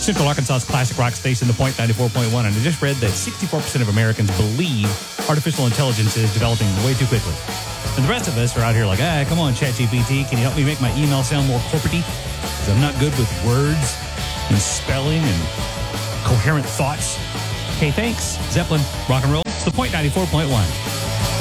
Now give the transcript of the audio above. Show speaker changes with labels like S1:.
S1: Central Arkansas's classic rock station, The Point 94.1. And I just read that 64% of Americans believe artificial intelligence is developing way too quickly. And the rest of us are out here like, come on, ChatGPT, can you help me make my email sound more corporate-y? Because I'm not good with words and spelling and coherent thoughts. Hey, thanks. Zeppelin, rock and roll. It's The Point 94.1.